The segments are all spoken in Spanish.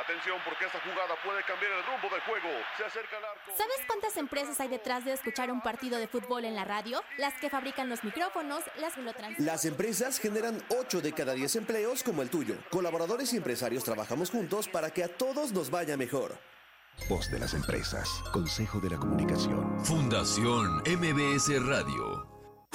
Atención, porque esta jugada puede cambiar el rumbo del juego. Se acerca al arco. ¿Sabes cuántas empresas hay detrás de escuchar un partido de fútbol en la radio? Las que fabrican los micrófonos, las que lo transmiten. Las empresas generan 8 de cada 10 empleos como el tuyo. Colaboradores y empresarios trabajamos juntos para que a todos nos vaya mejor. Voz de las empresas. Consejo de la Comunicación. Fundación MBS Radio.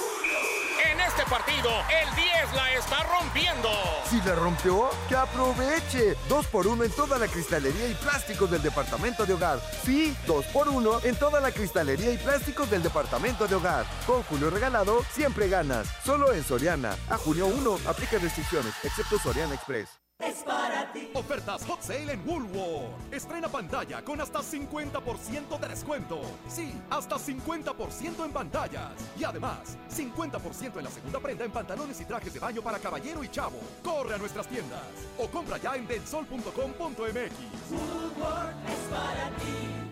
En este partido, el 10 la está rompiendo. Si la rompió, que aproveche. 2x1 en toda la cristalería y plásticos del departamento de hogar. Sí, 2x1 en toda la cristalería y plásticos del departamento de hogar. Con Julio Regalado, siempre ganas. Solo en Soriana. A junio 1, aplica restricciones, excepto Soriana Express. Es para ti. Ofertas Hot Sale en Woolworth. Estrena pantalla con hasta 50% de descuento. Sí, hasta 50% en pantallas. Y además, 50% en la segunda prenda en pantalones y trajes de baño para caballero y chavo. Corre a nuestras tiendas o compra ya en delsol.com.mx. Woolworth es para ti.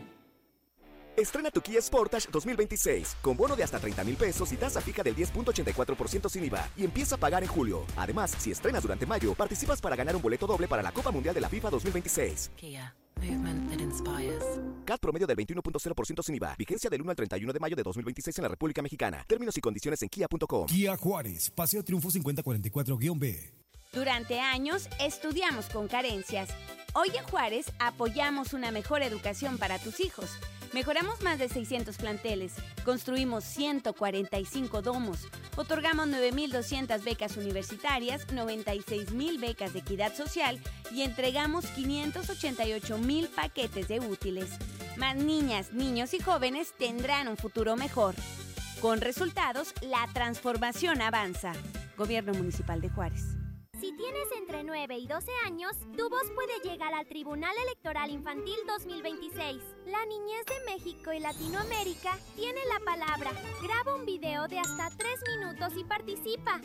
Estrena tu Kia Sportage 2026 con bono de hasta 30,000 pesos y tasa fija del 10.84% sin IVA y empieza a pagar en julio. Además, si estrenas durante mayo, participas para ganar un boleto doble para la Copa Mundial de la FIFA 2026. Kia, movement that inspires. CAT promedio del 21.0% sin IVA. Vigencia del 1 al 31 de mayo de 2026 en la República Mexicana. Términos y condiciones en kia.com. Kia Juárez, Paseo Triunfo 5044-B. Durante años estudiamos con carencias. Hoy en Juárez apoyamos una mejor educación para tus hijos. Mejoramos más de 600 planteles, construimos 145 domos, otorgamos 9,200 becas universitarias, 96,000 becas de equidad social y entregamos 588,000 paquetes de útiles. Más niñas, niños y jóvenes tendrán un futuro mejor. Con resultados, la transformación avanza. Gobierno Municipal de Juárez. Si tienes entre 9 y 12 años, tu voz puede llegar al Tribunal Electoral Infantil 2026. La niñez de México y Latinoamérica tiene la palabra. Graba un video de hasta 3 minutos y participa.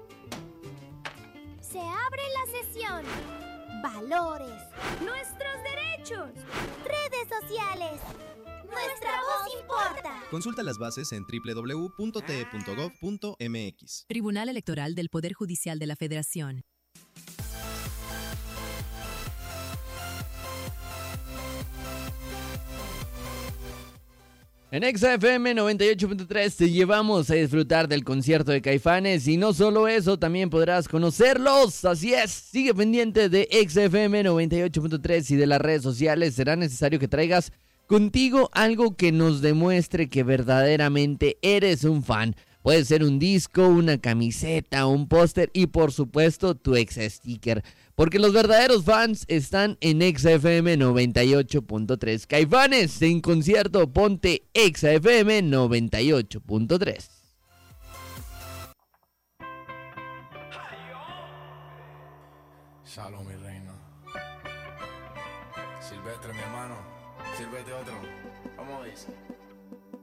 Se abre la sesión. Valores. Nuestros derechos. Redes sociales. Nuestra voz importa. Consulta las bases en www.te.gov.mx. Tribunal Electoral del Poder Judicial de la Federación. En XFM 98.3 te llevamos a disfrutar del concierto de Caifanes y no solo eso, también podrás conocerlos. Así es, sigue pendiente de XFM 98.3 y de las redes sociales. Será necesario que traigas contigo algo que nos demuestre que verdaderamente eres un fan. Puede ser un disco, una camiseta, un póster y por supuesto tu ex sticker. Porque los verdaderos fans están en XFM 98.3. Caifanes en concierto, ponte XFM 98.3. Shalom, mi reina. Silvestre, mi hermano. Sírvete otro. Vamos a ver.